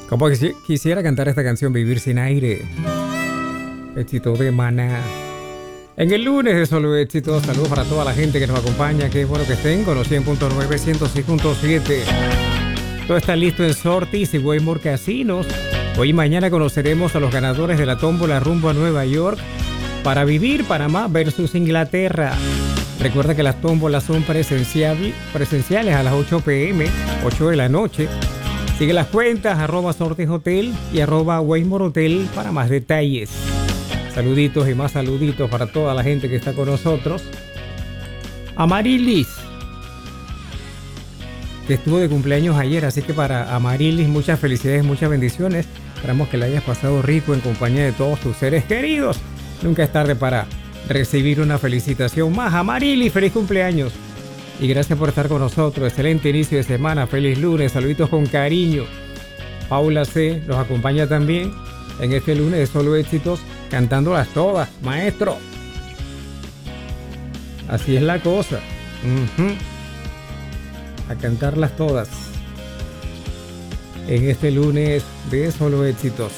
Como quisiera cantar esta canción, Vivir sin aire. Éxito de Maná. En el lunes de Solo Éxitos, saludos para toda la gente que nos acompaña. Qué bueno que estén con los 100.9, 106.7. Todo está listo en Sortis y Waymore Casinos. Hoy y mañana conoceremos a los ganadores de la tómbola rumbo a Nueva York para vivir Panamá versus Inglaterra. Recuerda que las tómbolas son presenciales a las 8 p.m., 8 de la noche. Sigue las cuentas @Sortis Hotel y @Waymore Hotel para más detalles. Saluditos y más saluditos para toda la gente que está con nosotros. Amarilis, que estuvo de cumpleaños ayer, así que para Amarilis muchas felicidades, muchas bendiciones. Esperamos que la hayas pasado rico en compañía de todos tus seres queridos. Nunca es tarde para recibir una felicitación más. Amarilis, feliz cumpleaños. Y gracias por estar con nosotros. Excelente inicio de semana. Feliz lunes. Saluditos con cariño. Paula C. nos acompaña también en este lunes de Solo Éxitos, cantándolas todas, maestro. Así es la cosa. A cantarlas todas en este lunes de Solo Éxitos.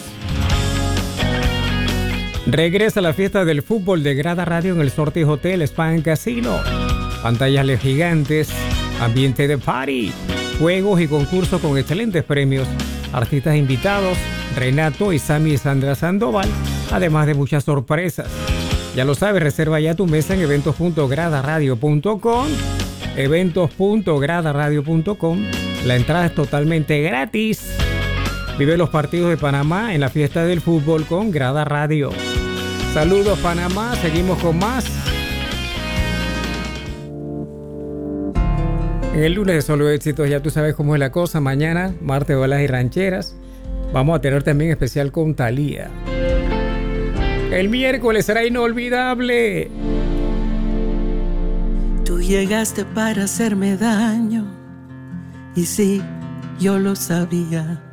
Regresa a la fiesta del fútbol de Grada Radio en el Sortis Hotel Spa and Casino. Pantallas LED gigantes, ambiente de party, juegos y concursos con excelentes premios, artistas invitados, Renato, Isami y Sandra Sandoval, además de muchas sorpresas. Ya lo sabes, reserva ya tu mesa en eventos.gradaradio.com, eventos.gradaradio.com. La entrada es totalmente gratis. Vive los partidos de Panamá en la fiesta del fútbol con Grada Radio. Saludos Panamá, seguimos con más. En el lunes de Solo Éxitos ya tú sabes cómo es la cosa. Mañana, martes de balas y rancheras. Vamos a tener también especial con Thalía. El miércoles será inolvidable. Tú llegaste para hacerme daño. Y sí, yo lo sabía.